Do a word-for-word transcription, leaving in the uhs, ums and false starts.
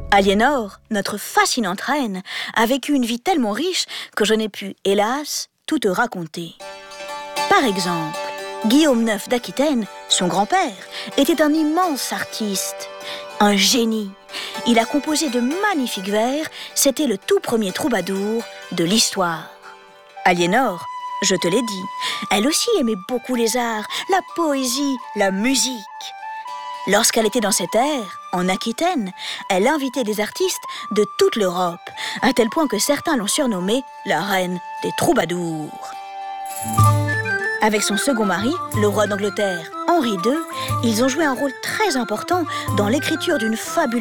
Aliénor, notre fascinante reine, a vécu une vie tellement riche que je n'ai pu, hélas, tout te raconter. Par exemple, Guillaume neuf d'Aquitaine, son grand-père, était un immense artiste, un génie. Il a composé de magnifiques vers, c'était le tout premier troubadour de l'histoire. Aliénor, je te l'ai dit, elle aussi aimait beaucoup les arts, la poésie, la musique. Lorsqu'elle était dans cette ère, en Aquitaine, elle invitait des artistes de toute l'Europe, à tel point que certains l'ont surnommée la reine des troubadours. Avec son second mari, le roi d'Angleterre, Henri deux, ils ont joué un rôle très important dans l'écriture d'une fabuleuse